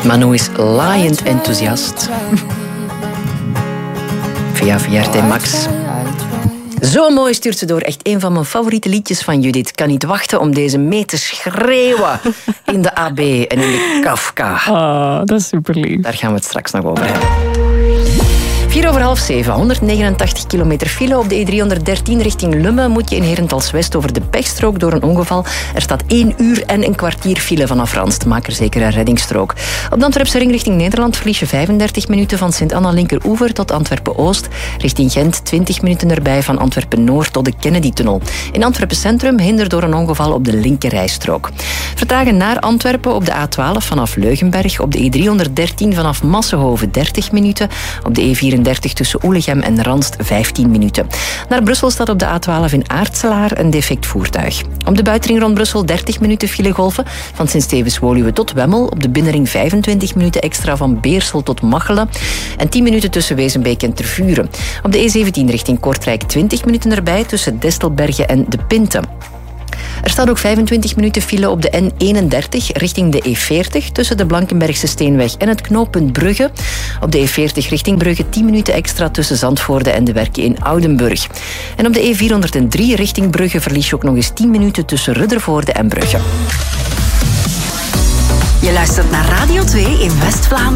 Manu is laaiend enthousiast. Via VRT Max. Zo mooi stuurt ze door. Echt een van mijn favoriete liedjes van Judith. Ik kan niet wachten om deze mee te schreeuwen in de AB en in de Kafka. Oh, dat is super lief. Daar gaan we het straks nog over hebben. 6:04, 189 kilometer file op de E313 richting Lummen. Moet je in Herentals-West over de pechstrook door een ongeval. Er staat 1 uur en een kwartier file vanaf Ranst. Maak er zeker een reddingsstrook. Op de Antwerpse ring richting Nederland verlies je 35 minuten van Sint-Anna linkeroever tot Antwerpen-Oost. Richting Gent 20 minuten erbij van Antwerpen-Noord tot de Kennedy-tunnel. In Antwerpen Centrum hinder door een ongeval op de linkerrijstrook. Vertragen naar Antwerpen op de A12 vanaf Leugenberg. Op de E313 vanaf Massenhoven 30 minuten. Op de E34 tussen Oelegem en Ranst 15 minuten. Naar Brussel staat op de A12 in Aartselaar een defect voertuig. Op de buitenring rond Brussel 30 minuten filegolven van Sint-Stevens-Woluwe tot Wemmel. Op de binnenring 25 minuten extra van Beersel tot Machelen. En 10 minuten tussen Wezenbeek en Tervuren. Op de E17 richting Kortrijk 20 minuten erbij tussen Destelbergen en De Pinte. Er staat ook 25 minuten file op de N31 richting de E40 tussen de Blankenbergse Steenweg en het knooppunt Brugge. Op de E40 richting Brugge 10 minuten extra tussen Zandvoorde en de werken in Oudenburg. En op de E403 richting Brugge verlies je ook nog eens 10 minuten tussen Ruddervoorde en Brugge. Je luistert naar Radio 2 in West-Vlaanderen.